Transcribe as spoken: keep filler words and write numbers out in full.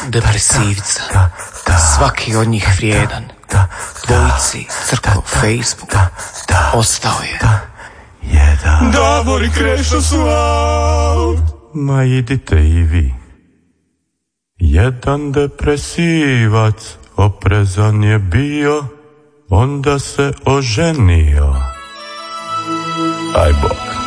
depresivca, svaki od njih vrijedan, dvojici, crkva, Facebook, ostao je. Davor i Krešo su out. Ma idite i vi. Jedan depresivac oprezan je bio, onda se oženio. Aj Bog.